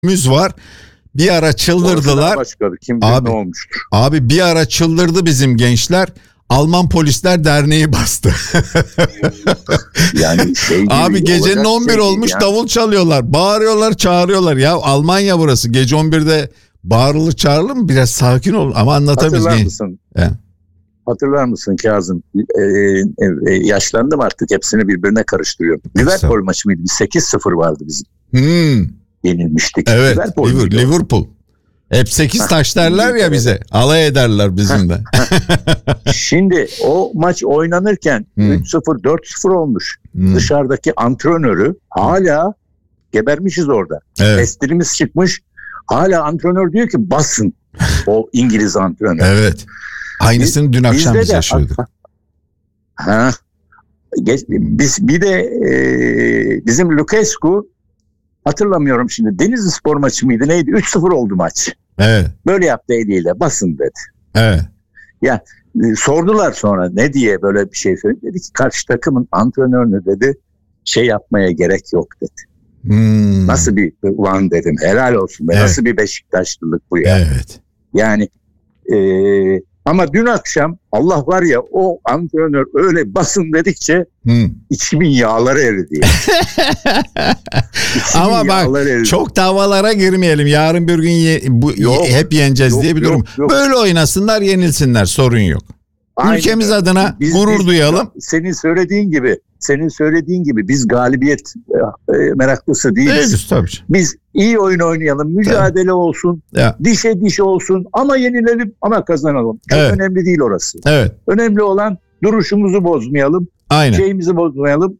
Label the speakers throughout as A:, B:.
A: var. Bir ara çıldırdılar.
B: Kim bilir ne olmuştur.
A: Abi bir ara çıldırdı bizim gençler. Alman Polisler Derneği bastı.
B: Yani
A: abi gecenin 11 olmuş yani. Davul çalıyorlar. Bağırıyorlar, çağırıyorlar. Ya Almanya burası. Gece 11'de bağırılır çağırılır mı? Biraz sakin ol ama anlatamayız.
B: Hatırlar mısın? Evet. Hatırlar mısın Kazım? Yaşlandım artık. Hepsini birbirine karıştırıyorum. Liverpool maçı mıydı? 8-0 vardı bizim. Yenilmiştik.
A: Evet. Liverpool. Hep 8 taş derler ya bize. Alay ederler bizimle.
B: Şimdi o maç oynanırken 3-0 4-0 olmuş. Dışarıdaki antrenörü hala gebermişiz orada. Evet. Testirimiz çıkmış. Hala antrenör diyor ki basın. O İngiliz antrenör.
A: Evet. Aynısını dün akşam biz yaşıyorduk.
B: Biz bir de bizim Lucescu, hatırlamıyorum şimdi, Denizli Spor maçı mıydı neydi? 3-0 oldu maç.
A: Evet.
B: Böyle yaptı eliyle, basın dedi.
A: Evet.
B: Ya sordular sonra ne diye böyle bir şey söyledi. Dedi ki karşı takımın antrenörünü dedi şey yapmaya gerek yok dedi. Nasıl bir ulan dedim, helal olsun be. Evet. Nasıl bir Beşiktaşlılık bu ya.
A: Evet.
B: Yani ama dün akşam Allah var ya, o antrenör öyle basın dedikçe içimin yağları eridi.
A: Ama bak çok davalara girmeyelim. Yarın bir gün hep yeneceğiz diye bir durum. Yok. Böyle oynasınlar, yenilsinler, sorun yok. Aynen. Ülkemiz adına gurur duyalım.
B: Senin söylediğin gibi biz galibiyet meraklısı değiliz.
A: Tabii.
B: Biz iyi oyun oynayalım, mücadele olsun, dişe diş olsun ama yenilelim ama kazanalım. Çok önemli değil orası.
A: Evet.
B: Önemli olan duruşumuzu bozmayalım, şeyimizi bozmayalım.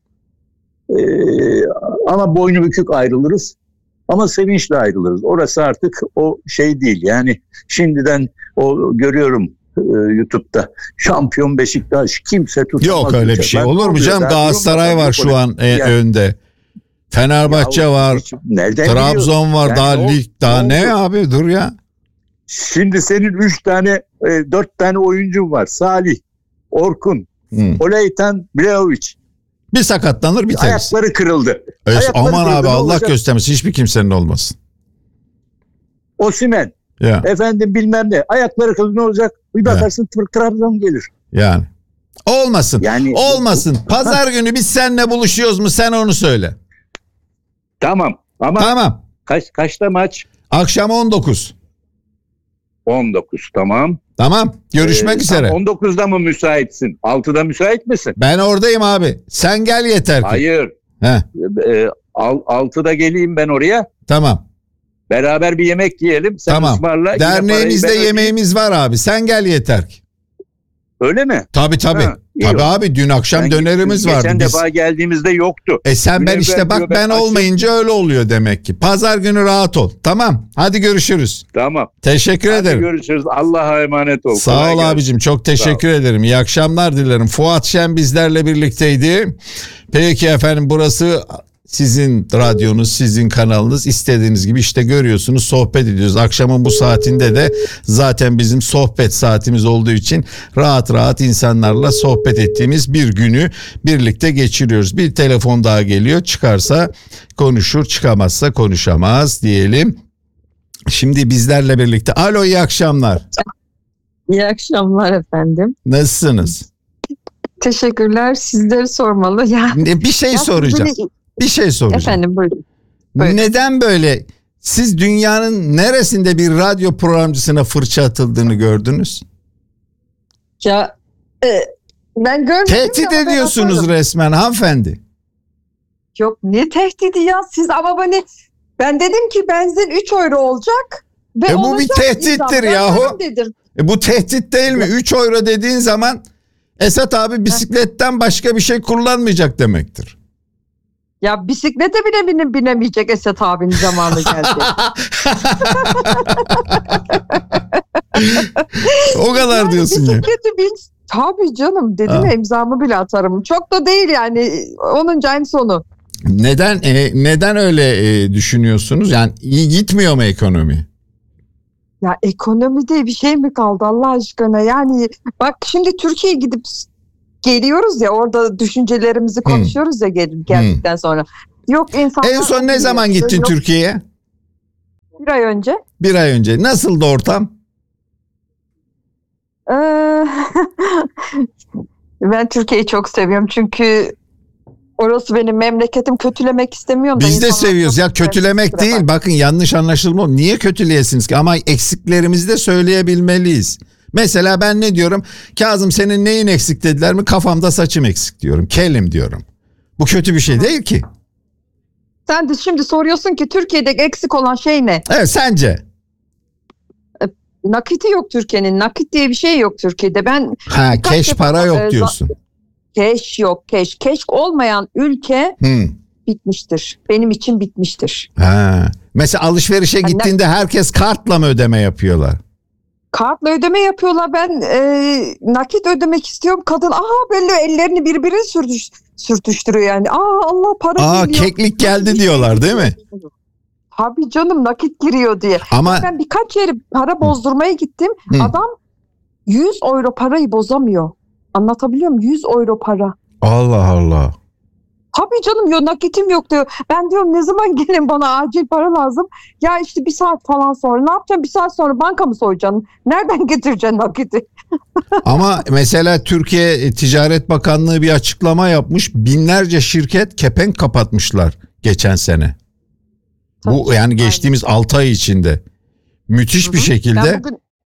B: Ama boynu bükük ayrılırız. Ama sevinçle ayrılırız. Orası artık o şey değil. Yani şimdiden o görüyorum YouTube'da. Şampiyon Beşiktaş kimse tutamaz.
A: Yok öyle bir şey. Olur mu canım? Galatasaray var şu an önde. Fenerbahçe var. Trabzon var. Yani daha lig daha ne abi, dur ya.
B: Şimdi senin 4 tane oyuncun var. Salih, Orkun, Oleytan, Bleovic.
A: Bir sakatlanır biteriz.
B: Ayakları kırıldı.
A: Aman abi Allah göstermesin, hiçbir kimsenin olmasın.
B: Osimhen. Efendim bilmem ne. Ayakları kırıldı, ne olacak? Bir bakarsın Trabzon gelir.
A: Yani. Olmasın. Yani, olmasın. Pazar günü biz seninle buluşuyoruz mu? Sen onu söyle.
B: Tamam. Ama
A: tamam.
B: Kaçta maç?
A: Akşam 19.
B: 19 tamam.
A: Tamam. Görüşmek üzere.
B: 19'da mı müsaitsin? 6'da müsait misin?
A: Ben oradayım abi. Sen gel yeter ki.
B: Hayır. 6'da geleyim ben oraya.
A: Tamam.
B: Beraber bir yemek yiyelim. Sen ısmarla.
A: Derneğimizde yemeğimiz var abi. Sen gel yeter ki.
B: Öyle mi?
A: Tabii. Tabii abi, dün akşam dönerimiz vardı.
B: Geçen defa geldiğimizde yoktu.
A: Sen ben işte bak ben olmayınca öyle oluyor demek ki. Pazar günü rahat ol. Tamam. Hadi görüşürüz.
B: Tamam.
A: Teşekkür ederim.
B: Görüşürüz. Allah'a emanet ol.
A: Sağ ol abicim. Çok teşekkür ederim. İyi akşamlar dilerim. Fuat Şen bizlerle birlikteydi. Peki efendim, burası sizin radyonuz, sizin kanalınız. İstediğiniz gibi işte görüyorsunuz, sohbet ediyoruz. Akşamın bu saatinde de zaten bizim sohbet saatimiz olduğu için rahat rahat insanlarla sohbet ettiğimiz bir günü birlikte geçiriyoruz. Bir telefon daha geliyor. Çıkarsa konuşur, çıkamazsa konuşamaz diyelim. Şimdi bizlerle birlikte. Alo, iyi akşamlar.
C: İyi akşamlar efendim.
A: Nasılsınız?
C: Teşekkürler. Sizleri sormalı.
A: Bir şey soracağım. Bir şey soracağım.
C: Efendim buyurun.
A: Neden böyle? Siz dünyanın neresinde bir radyo programcısına fırça atıldığını gördünüz?
C: Ya ben görmedim.
A: Tehdit ediyorsunuz resmen hanımefendi.
C: Yok, ne tehdidi ya siz, ama ben dedim ki benzin 3 euro olacak. Ve
A: bu bir tehdittir yahu. Bu tehdit değil mi? 3 euro dediğin zaman Esat abi bisikletten başka bir şey kullanmayacak demektir.
C: Ya bisiklete bile binemeyecek Esat abinin zamanı geldi.
A: O kadar diyorsun ya.
C: Tabii canım dedim ya, imzamı bile atarım. Çok da değil yani, onun aynı sonu.
A: Neden öyle düşünüyorsunuz? Yani iyi gitmiyor mu ekonomi?
C: Ya ekonomi diye bir şey mi kaldı Allah aşkına? Yani bak şimdi Türkiye'ye gidip geliyoruz ya, orada düşüncelerimizi konuşuyoruz ya geldikten sonra. Yok insan.
A: En son ne zaman gittin Türkiye'ye?
C: Bir ay önce.
A: Bir ay önce. Nasıldı ortam?
C: Ben Türkiye'yi çok seviyorum çünkü orası benim memleketim. Kötülemek istemiyorum.
A: Biz de seviyoruz ya, kötülemek değil. Bakın yanlış anlaşılma. Niye kötüleyesiniz ki? Ama eksiklerimizi de söyleyebilmeliyiz. Mesela ben ne diyorum? Kazım senin neyin eksik dediler mi? Kafamda saçım eksik diyorum. Kelim diyorum. Bu kötü bir şey değil ki.
C: Sen de şimdi soruyorsun ki Türkiye'de eksik olan şey ne?
A: Evet, sence?
C: Nakiti yok Türkiye'nin. Nakit diye bir şey yok Türkiye'de.
A: Keş para yok diyorsun.
C: Keş yok, keş. Keş olmayan ülke bitmiştir. Benim için bitmiştir.
A: Mesela alışverişe gittiğinde herkes kartla mı ödeme yapıyorlar?
C: Kartla ödeme yapıyorlar. Ben nakit ödemek istiyorum. Kadın böyle ellerini birbirine sürtüştürüyor yani. Allah para geliyor.
A: Keklik geldi diyorlar değil mi?
C: Tabii canım, nakit giriyor diye.
A: Ama
C: ben birkaç yere para bozdurmaya gittim. Adam 100 euro parayı bozamıyor. Anlatabiliyor muyum? 100 euro para.
A: Allah Allah.
C: Tabii canım, nakitim yok diyor. Ben diyorum ne zaman gelin, bana acil para lazım. Ya işte bir saat falan sonra. Ne yapacağım? Bir saat sonra banka mı soyacaksın? Nereden getireceksin nakiti? Ama
A: mesela Türkiye Ticaret Bakanlığı bir açıklama yapmış. Binlerce şirket kepenk kapatmışlar geçen sene. Tabii, bu yani geçtiğimiz 6 ay içinde. Müthiş bir şekilde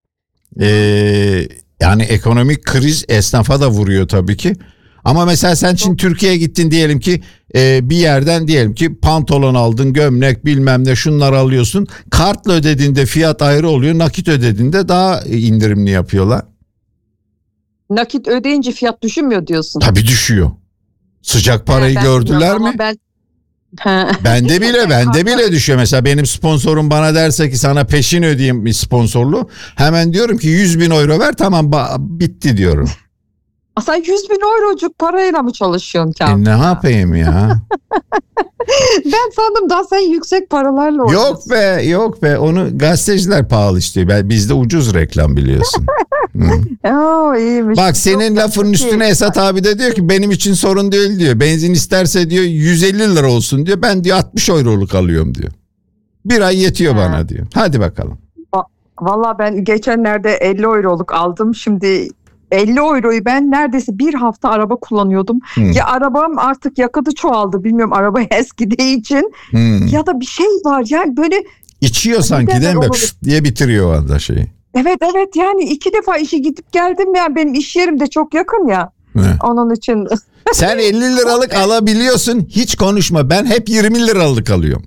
A: yani ekonomik kriz esnafa da vuruyor tabii ki. Ama mesela sen şimdi Türkiye'ye gittin diyelim ki bir yerden diyelim ki pantolon aldın, gömlek bilmem ne şunlar alıyorsun. Kartla ödediğinde fiyat ayrı oluyor. Nakit ödediğinde daha indirimli yapıyorlar.
C: Nakit ödeyince fiyat düşmüyor diyorsun.
A: Tabii düşüyor. Sıcak parayı gördüler mi? Bende bile düşüyor. Mesela benim sponsorum bana derse ki sana peşin ödeyeyim bir sponsorluğu. Hemen diyorum ki 100.000 euro ver, tamam bitti diyorum.
C: Sen 100.000 eurocuk parayla mı çalışıyorsun Kamil?
A: Ne yapayım ya?
C: Ben sandım daha sen yüksek paralarla oynuyorsun.
A: Yok be. Onu gazeteciler pahalı istiyor. Bizde ucuz reklam biliyorsun.
C: İyiymiş.
A: Bak senin lafının üstüne Esat abi de diyor ki benim için sorun değil diyor. Benzin isterse diyor 150 lira olsun diyor. Ben diyor 60 euroluk alıyorum diyor. Bir ay yetiyor bana diyor. Hadi bakalım.
C: Vallahi ben geçenlerde 50 euroluk aldım. Şimdi 50 euroyu ben neredeyse bir hafta araba kullanıyordum. Ya arabam artık yakıtı çoğaldı. Bilmiyorum, araba eskidiği için. Ya da bir şey var yani böyle.
A: İçiyor sanki değil mi? Diye bitiriyor o anda şeyi.
C: Evet yani 2 defa işe gidip geldim ya. Benim iş yerim de çok yakın ya. Onun için.
A: Sen 50 liralık alabiliyorsun. Hiç konuşma. Ben hep 20 liralık alıyorum.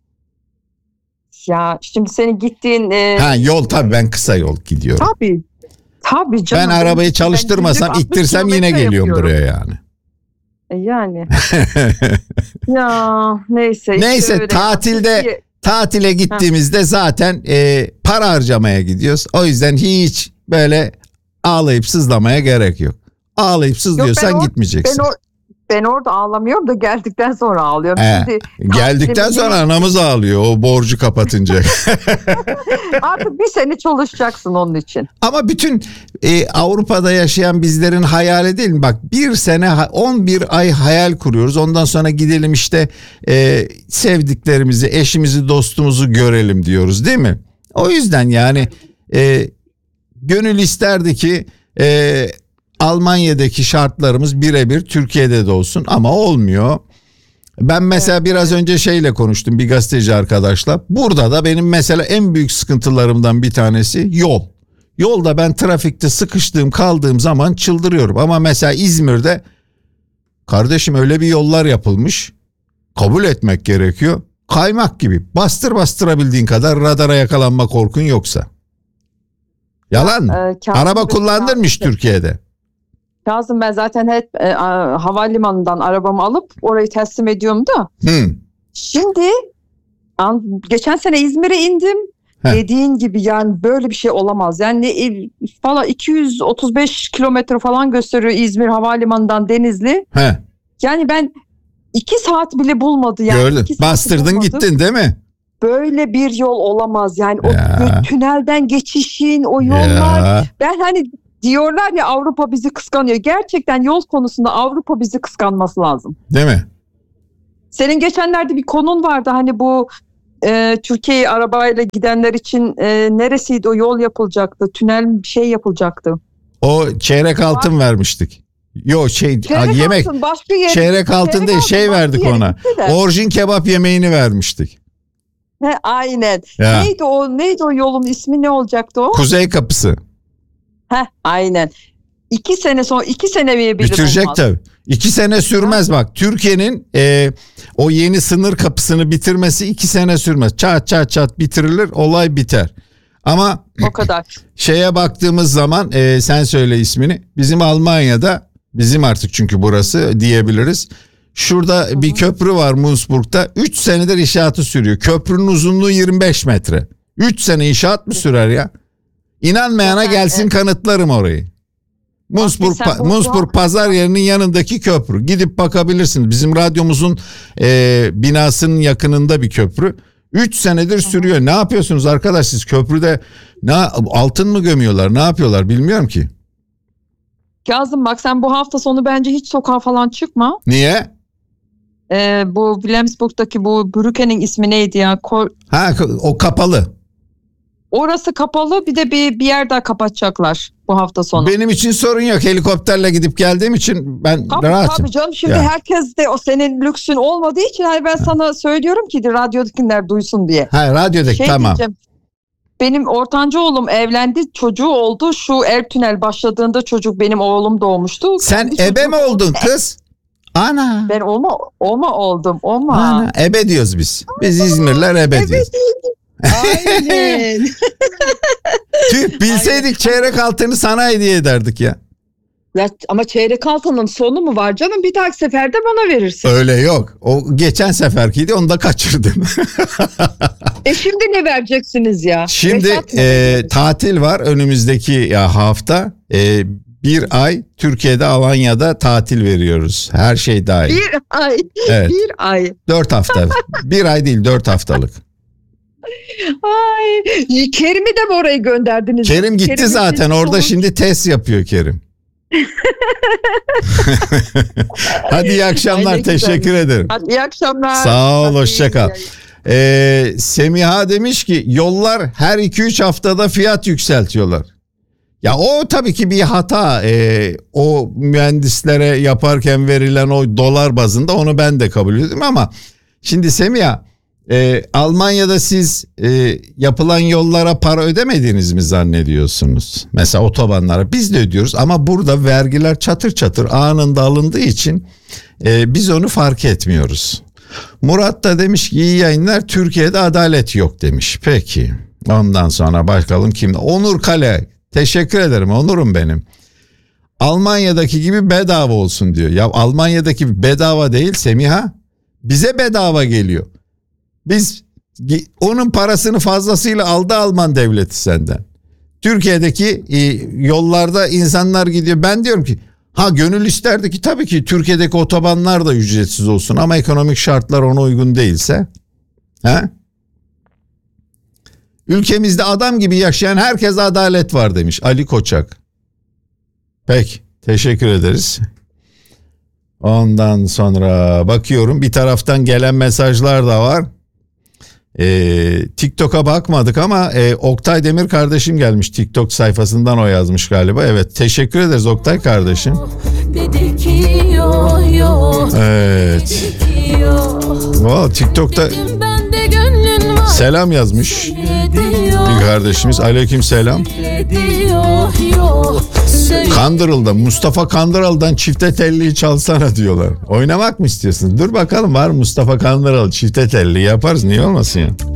C: Ya şimdi senin gittiğin.
A: Yol tabii, ben kısa yol gidiyorum.
C: Tabii canım.
A: Ben arabayı çalıştırmasam, ittirsem yine geliyorum buraya yani.
C: Yani. Ya neyse.
A: Neyse tatile gittiğimizde zaten para harcamaya gidiyoruz. O yüzden hiç böyle ağlayıp sızlamaya gerek yok. Ağlayıp sızlıyorsan gitmeyeceksin.
C: Ben orada ağlamıyorum da geldikten sonra ağlıyorum. Şimdi
A: geldikten sonra anamız ağlıyor o borcu kapatınca.
C: Artık bir sene çalışacaksın onun için.
A: Ama bütün Avrupa'da yaşayan bizlerin hayali değil mi? Bak, bir sene 11 ay hayal kuruyoruz. Ondan sonra gidelim işte sevdiklerimizi, eşimizi, dostumuzu görelim diyoruz değil mi? O yüzden yani gönül isterdi ki Almanya'daki şartlarımız birebir Türkiye'de de olsun ama olmuyor. Ben mesela biraz önce şeyle konuştum, bir gazeteci arkadaşla. Burada da benim mesela en büyük sıkıntılarımdan bir tanesi yol. Yolda ben trafikte kaldığım zaman çıldırıyorum. Ama mesela İzmir'de kardeşim öyle bir yollar yapılmış. Kabul etmek gerekiyor. Kaymak gibi. Bastırabildiğin kadar radara yakalanma korkun yoksa. Yalan mı? Araba kullandırmış Türkiye'de.
C: Kazım, ben zaten hep havalimanından arabamı alıp orayı teslim ediyorum da. Şimdi geçen sene İzmir'e indim. Dediğin gibi yani böyle bir şey olamaz. Yani falan 235 kilometre falan gösteriyor İzmir havalimanından Denizli. Yani ben 2 saat bile bulmadı yani.
A: Gördün. Bastırdın gittin değil mi?
C: Böyle bir yol olamaz yani. O tünelden geçişin, o yollar. Ben hani diyorlar ya, Avrupa bizi kıskanıyor. Gerçekten yol konusunda Avrupa bizi kıskanması lazım.
A: Değil mi?
C: Senin geçenlerde bir konun vardı hani bu Türkiye'ye arabayla gidenler için neresiydi o yol yapılacaktı? Tünel bir şey yapılacaktı.
A: O çeyrek altın vermiştik. Yok yemek.
C: Altın, başka yer,
A: çeyrek altın değil verdik ona. Orijin kebap yemeğini vermiştik.
C: Aynen.
A: Ya.
C: Neydi o yolun ismi, ne olacaktı o?
A: Kuzey Kapısı.
C: Aynen. 2 sene sonra 2 sene mi
A: bitirecek tabii. 2 sene sürmez bak. Türkiye'nin o yeni sınır kapısını bitirmesi 2 sene sürmez. Çat bitirilir, olay biter. Ama
C: o kadar.
A: Şeye baktığımız zaman sen söyle ismini. Bizim Almanya'da, bizim artık çünkü burası diyebiliriz. Şurada bir köprü var Munzburg'da. 3 senedir inşaatı sürüyor. Köprünün uzunluğu 25 metre. 3 sene inşaat mı sürer ya? İnanmayana gelsin, kanıtlarım orayı. Munzburg pazar yerinin yanındaki köprü. Gidip bakabilirsiniz. Bizim radyomuzun binasının yakınında bir köprü. 3 senedir sürüyor. Ne yapıyorsunuz arkadaş siz köprüde? Altın mı gömüyorlar? Ne yapıyorlar bilmiyorum ki.
C: Kazım bak, sen bu hafta sonu bence hiç sokağa falan çıkma.
A: Niye?
C: Bu Wilhelmsburg'daki bu Brücke'nin ismi neydi ya?
A: O kapalı.
C: Orası kapalı, bir de bir yer daha kapatacaklar bu hafta sonu.
A: Benim için sorun yok. Helikopterle gidip geldiğim için ben rahatım.
C: Tabii canım, şimdi herkes de o senin lüksün olmadığı için ben sana söylüyorum ki radyodakiler duysun diye.
A: Radyodaki tamam.
C: Diyeceğim. Benim ortanca oğlum evlendi, çocuğu oldu. Şu Tünel başladığında benim oğlum doğmuştu.
A: Sen ebe mi oldun kız? Ana.
C: Ben olma oldum.
A: Ana. Ebe diyoruz biz. Biz İzmirliler ebe diyoruz.
C: Aynen.
A: Tüh, bilseydik çeyrek altını sana hediye ederdik ya.
C: Ama çeyrek altının sonu mu var canım? Bir dahaki seferde bana verirsin.
A: Öyle yok. O geçen seferkiydi, onu da kaçırdın.
C: Şimdi ne vereceksiniz ya?
A: Şimdi tatil var önümüzdeki hafta. Bir ay Türkiye'de, Alanya'da tatil veriyoruz. Her şey dahil.
C: Bir ay.
A: Evet.
C: Bir ay.
A: 4 hafta. Bir ay değil, 4 haftalık.
C: Ay, Kerim'i de mi oraya gönderdiniz?
A: Kerim gitti zaten. Orada şimdi test yapıyor Kerim. Hadi iyi akşamlar. Ay, teşekkür ederim.
C: Hadi iyi akşamlar.
A: Sağ ol, hoşça kal. Semiha demiş ki yollar her 2-3 haftada fiyat yükseltiyorlar. Ya o tabii ki bir hata. O mühendislere yaparken verilen o dolar bazında, onu ben de kabul ediyorum ama şimdi Semiha, Almanya'da siz yapılan yollara para ödemediğiniz mi zannediyorsunuz? Mesela otobanlara biz de ödüyoruz ama burada vergiler çatır çatır anında alındığı için biz onu fark etmiyoruz. Murat da demiş ki iyi yayınlar, Türkiye'de adalet yok demiş. Peki, ondan sonra bakalım kim? Onur Kale, teşekkür ederim Onur'um benim. Almanya'daki gibi bedava olsun diyor. Ya Almanya'daki bedava değil Semiha, bize bedava geliyor. Biz onun parasını fazlasıyla aldı Alman devleti senden. Türkiye'deki yollarda insanlar gidiyor. Ben diyorum ki gönül isterdi ki tabii ki Türkiye'deki otobanlar da ücretsiz olsun ama ekonomik şartlar ona uygun değilse. Ülkemizde adam gibi yaşayan herkese adalet var demiş Ali Koçak. Peki, teşekkür ederiz. Ondan sonra bakıyorum bir taraftan gelen mesajlar da var. TikTok'a bakmadık ama Oktay Demir kardeşim gelmiş, TikTok sayfasından o yazmış galiba. Evet, teşekkür ederiz Oktay kardeşim. Evet. TikTok'ta selam yazmış bir kardeşimiz. Aleyküm selam. Kandırıl'da Mustafa Kandıral'dan çifte telliyi çalsana diyorlar. Oynamak mı istiyorsun? Dur bakalım, var Mustafa Kandıral çifte telli yaparız, niye olmasın ya.